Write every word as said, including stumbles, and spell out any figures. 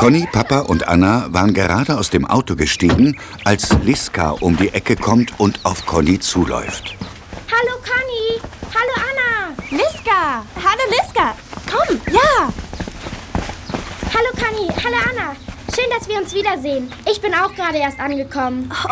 Conny, Papa und Anna waren gerade aus dem Auto gestiegen, als Liska um die Ecke kommt und auf Conny zuläuft. Hallo Conny! Hallo Anna! Liska! Hallo Liska! Komm, ja! Hallo Conny! Hallo Anna! Schön, dass wir uns wiedersehen. Ich bin auch gerade erst angekommen.